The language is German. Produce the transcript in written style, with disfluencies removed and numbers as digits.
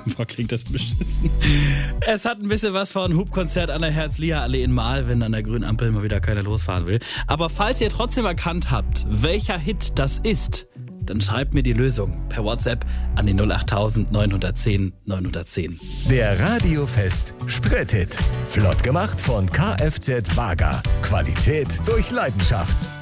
Boah, klingt das beschissen. Es hat ein bisschen was von Hubkonzert an der Herzliya-Allee in Mahl, wenn an der grünen Ampel mal wieder keiner losfahren will. Aber falls ihr trotzdem erkannt habt, welcher Hit das ist, dann schreibt mir die Lösung per WhatsApp an die 08000 910 910. Der Radiofest Sprithit. Flott gemacht von Kfz Wager. Qualität durch Leidenschaft.